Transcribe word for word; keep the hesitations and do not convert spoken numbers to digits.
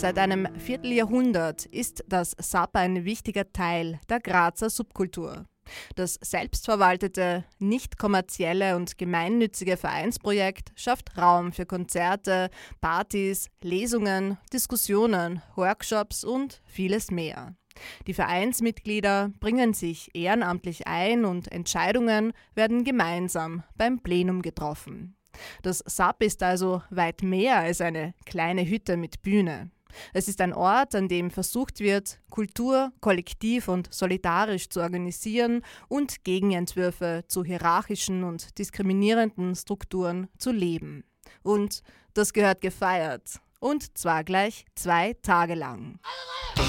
Seit einem Vierteljahrhundert ist das S A P ein wichtiger Teil der Grazer Subkultur. Das selbstverwaltete, nicht kommerzielle und gemeinnützige Vereinsprojekt schafft Raum für Konzerte, Partys, Lesungen, Diskussionen, Workshops und vieles mehr. Die Vereinsmitglieder bringen sich ehrenamtlich ein und Entscheidungen werden gemeinsam beim Plenum getroffen. Das S A P ist also weit mehr als eine kleine Hütte mit Bühne. Es ist ein Ort, an dem versucht wird, Kultur kollektiv und solidarisch zu organisieren und Gegenentwürfe zu hierarchischen und diskriminierenden Strukturen zu leben. Und das gehört gefeiert. Und zwar gleich zwei Tage lang.